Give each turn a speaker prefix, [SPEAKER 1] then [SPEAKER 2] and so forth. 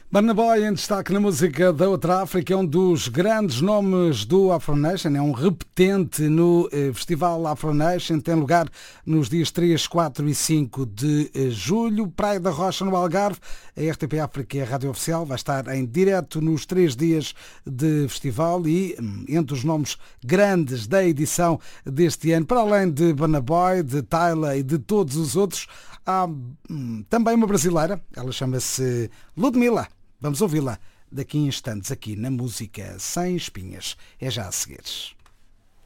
[SPEAKER 1] Burna Boy em destaque na música da Outra África, é um dos grandes nomes do Afro Nation, é um repetente no Festival Afro Nation, tem lugar nos dias 3, 4 e 5 de julho, Praia da Rocha no Algarve. A RTP África é a rádio oficial, vai estar em direto nos 3 dias de festival e entre os nomes grandes da edição deste ano, para além de Burna Boy, de Tyla e de todos os outros, há também uma brasileira, ela chama-se Ludmilla. Vamos ouvi-la daqui a instantes aqui na música Sem Espinhas. É já a seguir.